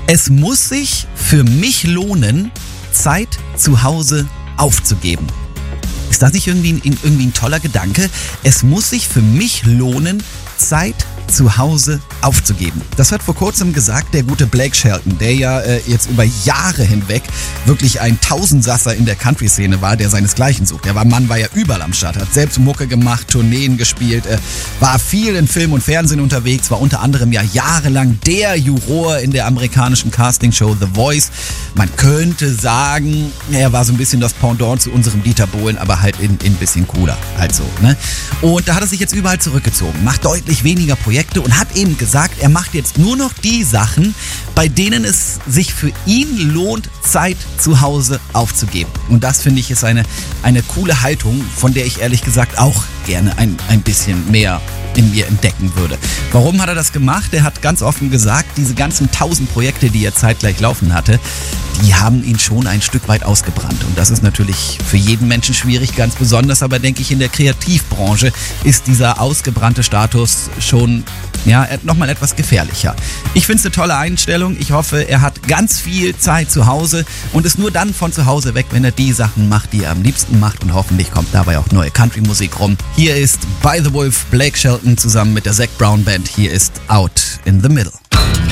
Es muss sich für mich lohnen, Zeit zu Hause aufzugeben. Ist das nicht irgendwie ein toller Gedanke? Es muss sich für mich lohnen, Zeit zu Hause aufzugeben. Das hat vor kurzem gesagt der gute Blake Shelton, der ja jetzt über Jahre hinweg wirklich ein Tausendsasser in der Country-Szene war, der seinesgleichen sucht. Der Mann war ja überall am Start, hat selbst Mucke gemacht, Tourneen gespielt, war viel in Film und Fernsehen unterwegs, war unter anderem ja jahrelang der Juror in der amerikanischen Castingshow The Voice. Man könnte sagen, er war so ein bisschen das Pendant zu unserem Dieter Bohlen, aber halt in bisschen cooler. Also, ne? Und da hat er sich jetzt überall zurückgezogen, macht deutlich weniger Projekte und hat eben gesagt, er macht jetzt nur noch die Sachen, bei denen es sich für ihn lohnt, Zeit zu Hause aufzugeben. Und das, finde ich, ist eine coole Haltung, von der ich ehrlich gesagt auch gerne ein bisschen mehr in mir entdecken würde. Warum hat er das gemacht? Er hat ganz offen gesagt, diese ganzen 1000 Projekte, die er zeitgleich laufen hatte, die haben ihn schon ein Stück weit ausgebrannt. Und das ist natürlich für jeden Menschen schwierig, ganz besonders, aber denke ich, in der Kreativbranche ist dieser ausgebrannte Status schon nochmal etwas gefährlicher. Ich finde es eine tolle Einstellung. Ich hoffe, er hat ganz viel Zeit zu Hause und ist nur dann von zu Hause weg, wenn er die Sachen macht, die er am liebsten macht, und hoffentlich kommt dabei auch neue Country-Musik rum. Hier ist By the Wolf Blake Shelton zusammen mit der Zac Brown Band. Hier ist Out in the Middle.